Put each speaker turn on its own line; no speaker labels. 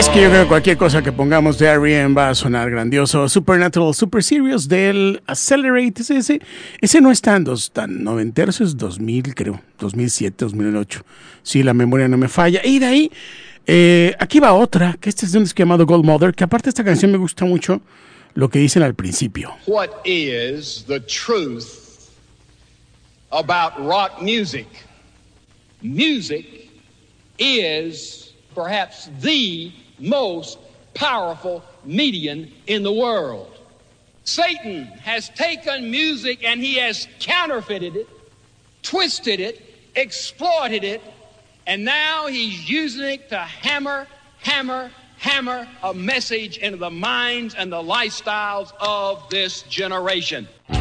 Es que yo creo que cualquier cosa que pongamos de R.E.M. va a sonar grandioso. Supernatural, Super Serious del Accelerate. Ese no está tan noventero, ese es 2000, creo. 2007, 2008. Sí, la memoria no me falla. Y de ahí, aquí va otra, que este es de un disco llamado Gold Mother, que aparte de esta canción me gusta mucho lo que dicen al principio.
What is the truth about rock music? Music is perhaps the most powerful medium in the world. Satan has taken music and he has counterfeited it, twisted it, exploited it, and now he's using it to hammer a message into the minds and the lifestyles of this generation.